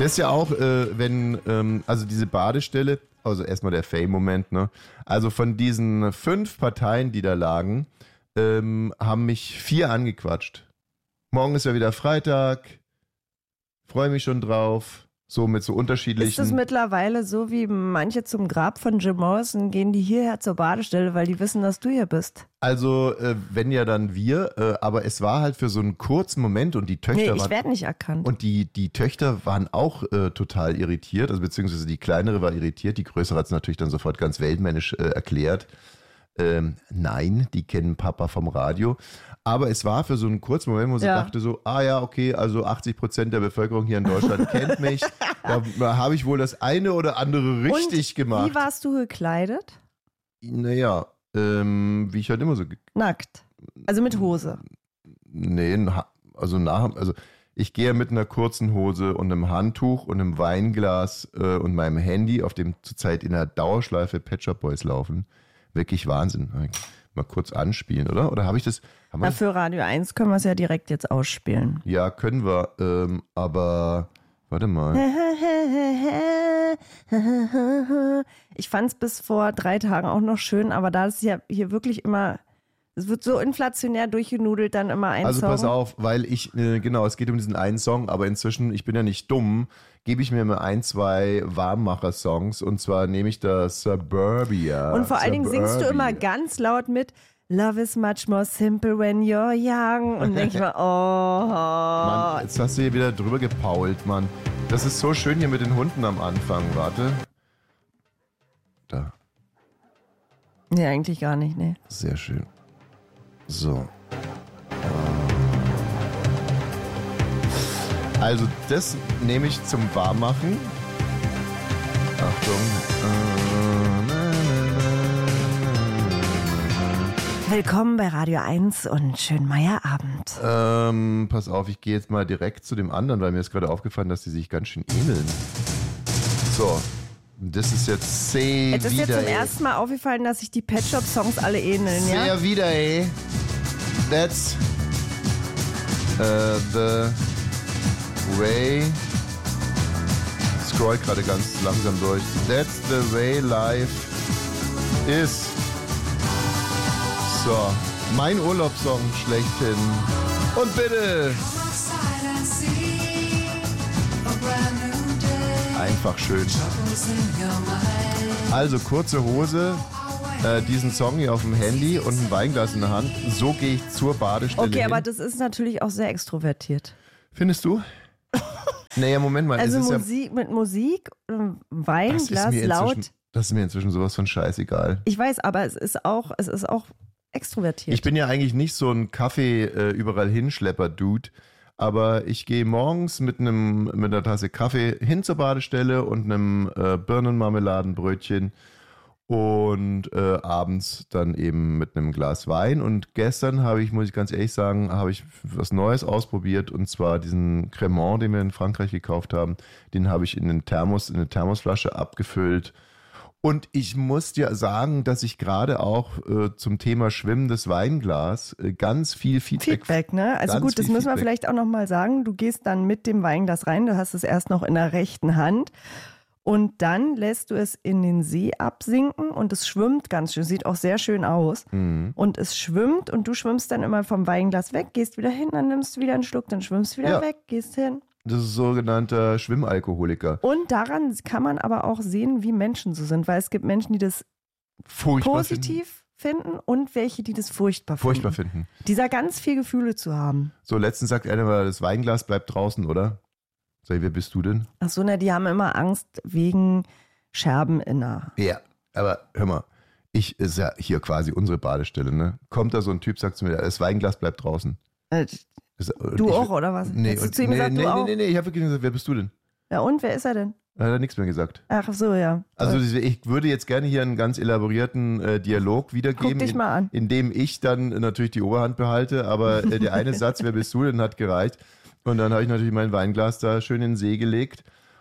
Das ist ja auch, also diese Badestelle, also erstmal der Fame-Moment, ne? Also von diesen 5 Parteien, die da lagen, haben mich 4 angequatscht. Morgen ist ja wieder Freitag, freue mich schon drauf. So mit so unterschiedlichen... Ist das mittlerweile so, wie manche zum Grab von Jim Morrison gehen die hierher zur Badestelle, weil die wissen, dass du hier bist? Also, wenn ja dann wir, aber es war halt für so einen kurzen Moment und die Töchter ich werde nicht erkannt. Und die Töchter waren auch total irritiert, also beziehungsweise die kleinere war irritiert, die größere hat es natürlich dann sofort ganz weltmännisch erklärt. Nein, die kennen Papa vom Radio. Aber es war für so einen kurzen Moment, wo sie dachte so, okay, also 80% der Bevölkerung hier in Deutschland kennt mich. Da habe ich wohl das eine oder andere richtig gemacht. Wie warst du gekleidet? Naja, wie ich halt immer so... Nackt. Also mit Hose. Nee, also ich gehe mit einer kurzen Hose und einem Handtuch und einem Weinglas und meinem Handy, auf dem zurzeit in der Dauerschleife Pet Shop Boys laufen. Wirklich Wahnsinn. Mal kurz anspielen, oder? Oder habe ich das... Für Radio 1 können wir es ja direkt jetzt ausspielen. Ja, können wir, aber... Warte mal. Ich fand es bis vor 3 Tagen auch noch schön, aber da ist ja hier wirklich immer... Es wird so inflationär durchgenudelt, dann immer ein Song. Also pass auf, weil es geht um diesen einen Song, aber inzwischen, ich bin ja nicht dumm, gebe ich mir mal 1, 2 Warmmacher-Songs und zwar nehme ich das Suburbia. Und vor allen Dingen singst du immer ganz laut mit Love is much more simple when you're young und denk ich mal, Mann, jetzt hast du hier wieder drüber gepault, Mann. Das ist so schön hier mit den Hunden am Anfang, warte. Da. Nee, eigentlich gar nicht, nee. Sehr schön. So. Also das nehme ich zum Warmmachen. Achtung. Willkommen bei Radio 1 und schönen Meierabend. Pass auf, ich gehe jetzt mal direkt zu dem anderen, weil mir ist gerade aufgefallen, dass die sich ganz schön ähneln. So. Das ist jetzt sehr Es ist wieder, jetzt zum ersten Mal aufgefallen, dass sich die Pet Shop Songs alle ähneln, ja? Sehr wieder, ey. That's the way. Scroll gerade ganz langsam durch. That's the way life is. So, mein Urlaubssong schlechthin. Und bitte. Einfach schön. Also kurze Hose, diesen Song hier auf dem Handy und ein Weinglas in der Hand. So gehe ich zur Badestelle Okay, hin. aber das ist natürlich auch sehr extrovertiert. Findest du? Naja, Moment mal. Also es ist mit Musik, Weinglas, laut. Das ist mir inzwischen sowas von scheißegal. Ich weiß, aber es ist auch extrovertiert. Ich bin ja eigentlich nicht so ein Kaffee überall hinschlepper-Dude. Aber ich gehe morgens mit einer Tasse Kaffee hin zur Badestelle und einem Birnenmarmeladenbrötchen und abends dann eben mit einem Glas Wein. Und gestern muss ich ganz ehrlich sagen, habe ich was Neues ausprobiert und zwar diesen Cremant, den wir in Frankreich gekauft haben. Den habe ich in eine Thermosflasche abgefüllt. Und ich muss dir sagen, dass ich gerade auch zum Thema schwimmendes Weinglas ganz viel Feedback, ne? Also gut, das müssen wir vielleicht auch nochmal sagen. Du gehst dann mit dem Weinglas rein, du hast es erst noch in der rechten Hand und dann lässt du es in den See absinken und es schwimmt ganz schön, sieht auch sehr schön aus. Mhm. Und es schwimmt und du schwimmst dann immer vom Weinglas weg, gehst wieder hin, dann nimmst du wieder einen Schluck, dann schwimmst du wieder weg, gehst hin. Das ist sogenannter Schwimmalkoholiker. Und daran kann man aber auch sehen, wie Menschen so sind, weil es gibt Menschen, die das furchtbar positiv finden und welche, die das furchtbar finden. Dieser ganz viel Gefühle zu haben. So, letztens sagt einer mal, das Weinglas bleibt draußen, oder? Sag ich, wer bist du denn? Ach so, die haben immer Angst wegen Scherben in der... Ja, aber hör mal, ist ja hier quasi unsere Badestelle, ne? Kommt da so ein Typ, sagt zu mir, das Weinglas bleibt draußen. Du auch, oder was? Nee, hast du zu ihm gesagt, du auch? Nee, ich habe wirklich gesagt, wer bist du denn? Ja und, wer ist er denn? Da hat er nichts mehr gesagt. Ach so, ja. Also ich würde jetzt gerne hier einen ganz elaborierten Dialog wiedergeben, Guck dich mal an. In dem ich dann natürlich die Oberhand behalte, aber der eine Satz, wer bist du denn, hat gereicht. Und dann habe ich natürlich mein Weinglas da schön in den See gelegt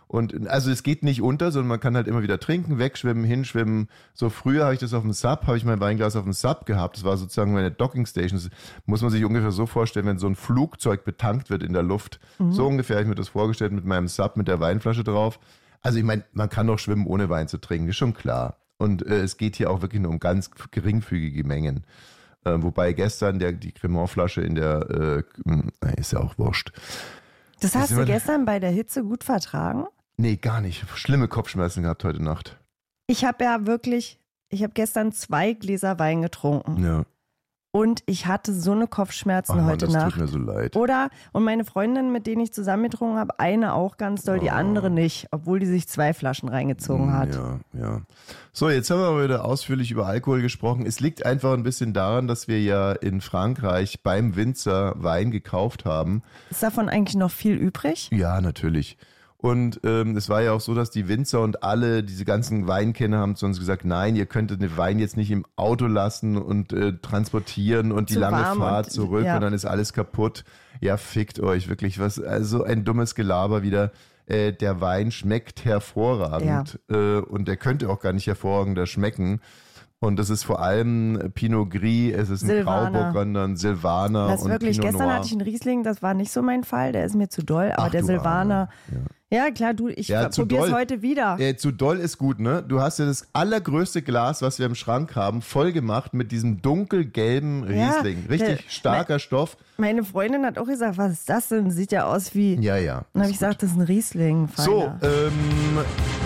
Und also es geht nicht unter, sondern man kann halt immer wieder trinken, wegschwimmen, hinschwimmen. So früher habe ich das auf dem Sub, habe ich mein Weinglas auf dem Sub gehabt. Das war sozusagen meine Dockingstation. Das muss man sich ungefähr so vorstellen, wenn so ein Flugzeug betankt wird in der Luft. So ungefähr habe ich mir das vorgestellt mit meinem Sub, mit der Weinflasche drauf. Also ich meine, man kann doch schwimmen, ohne Wein zu trinken, ist schon klar. Und es geht hier auch wirklich nur um ganz geringfügige Mengen. Wobei gestern die Cremant-Flasche in der, ist ja auch wurscht. Das hast du gestern bei der Hitze gut vertragen? Nee, gar nicht. Schlimme Kopfschmerzen gehabt heute Nacht. Ich habe gestern 2 Gläser Wein getrunken. Ja. Und ich hatte so eine Kopfschmerzen heute Nacht. Das tut mir so leid. Und meine Freundin, mit denen ich zusammen getrunken habe, eine auch ganz doll, die andere nicht, obwohl die sich 2 Flaschen reingezogen hat. Ja. So, jetzt haben wir aber wieder ausführlich über Alkohol gesprochen. Es liegt einfach ein bisschen daran, dass wir ja in Frankreich beim Winzer Wein gekauft haben. Ist davon eigentlich noch viel übrig? Ja, natürlich. Und es war ja auch so, dass die Winzer und alle, diese ganzen Weinkenner haben zu uns gesagt, nein, ihr könntet den Wein jetzt nicht im Auto lassen und transportieren und die lange Fahrt zurück und dann ist alles kaputt. Ja, fickt euch wirklich. Also ein dummes Gelaber wieder. Der Wein schmeckt hervorragend und der könnte auch gar nicht hervorragender schmecken. Und das ist vor allem Pinot Gris, es ist ein Grauburgunder, ein Silvaner das und wirklich, Pinot gestern Noir. hatte ich einen Riesling, das war nicht so mein Fall, der ist mir zu doll, aber der Silvaner... Ja, klar, ich probiere es heute wieder. Zu doll ist gut, ne? Du hast ja das allergrößte Glas, was wir im Schrank haben, voll gemacht mit diesem dunkelgelben Riesling. Richtig starker Stoff. Meine Freundin hat auch gesagt, was ist das denn? Sieht ja aus wie... Ja. Dann habe ich gesagt, das ist ein Riesling. Feiner. So,